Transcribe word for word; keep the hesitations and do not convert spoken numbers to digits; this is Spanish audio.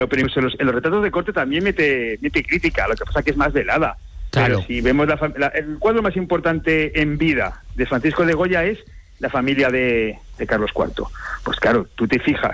Pero en los, en los retratos de corte también mete, mete crítica, lo que pasa que es más velada. Claro. Pero si vemos la, la, el cuadro más importante en vida de Francisco de Goya es la familia de, de Carlos cuarto. Pues claro, tú te fijas